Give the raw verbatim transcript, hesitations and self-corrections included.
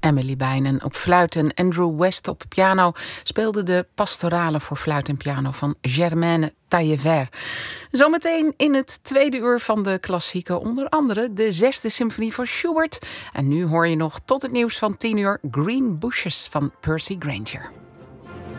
Emily Bijnen op fluit en Andrew West op piano speelden de pastorale voor fluit en piano van Germaine Taillefer. Zometeen in het tweede uur van de klassieken onder andere de zesde symfonie van Schubert. En nu hoor je nog tot het nieuws van tien uur Green Bushes van Percy Grainger.